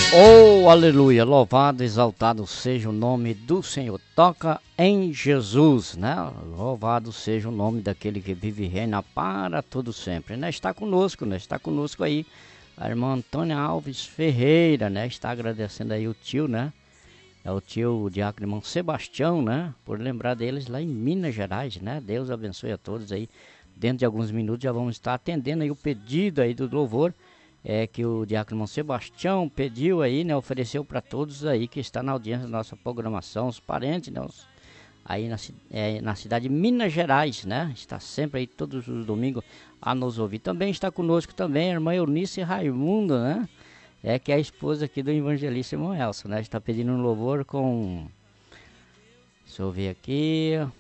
Oh, aleluia, louvado, exaltado seja o nome do Senhor. Toca em Jesus, né? Louvado seja o nome daquele que vive e reina para todo sempre, né? Está conosco, né? Está conosco aí a irmã Antônia Alves Ferreira, né? Está agradecendo aí o tio, né? É o tio, o diácono irmão Sebastião, né? Por lembrar deles lá em Minas Gerais, né? Deus abençoe a todos aí. Dentro de alguns minutos já vamos estar atendendo aí o pedido aí do louvor. Que o diácono irmão Sebastião pediu aí, né? Ofereceu para todos aí que está na audiência da nossa programação, os parentes, né? Aí na cidade de Minas Gerais, né? Está sempre aí todos os domingos a nos ouvir. Também está conosco também a irmã Eunice Raimundo, né? Que é a esposa aqui do evangelista irmão Elson, né? Está pedindo um louvor com... Deixa eu ver aqui...